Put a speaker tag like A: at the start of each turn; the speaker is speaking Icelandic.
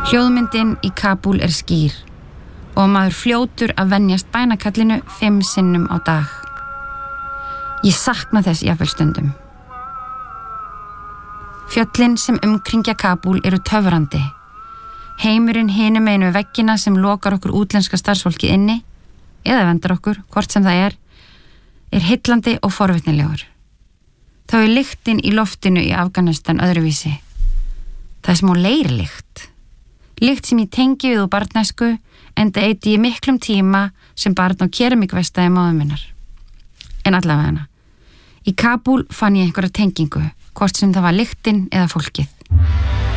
A: Hljóðmyndin í Kabúl skýr og maður fljótur að venjast bænakallinu 5 sinnum á dag. Ég sakna þess jafnvel stundum. Fjöllin sem umkringja Kabúl eru töfrandi. Heimurinn hinum megin við veggina sem lokar okkur útlenska starfsfólki inni, eða vendar okkur, hvort sem það er heillandi og forvitnilegur. Þá lyktin í loftinu í Afganistan öðruvísi. Það smá leirlykt. Lykt sem ég tengi við úr barnæsku, enda eyti ég miklum tíma sem barn á keramíkverkstæði móður minnar. En allavega hana. Í Kabúl fann ég einhverja tengingu, hvort sem það var lyktin eða fólkið.